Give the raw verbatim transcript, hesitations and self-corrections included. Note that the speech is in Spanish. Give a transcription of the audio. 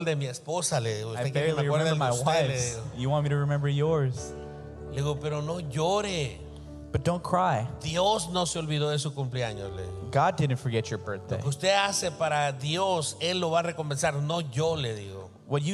de mi esposa, le digo. I Usted quiere que me barely acuerde remember el de my usted, le wife's. digo. You want me to remember yours? Le digo, pero no llore. But don't cry. Dios no se olvidó de su cumpleaños, le digo. God didn't forget your birthday. Lo que usted hace para Dios, Él lo va a recompensar, no yo, le digo. What you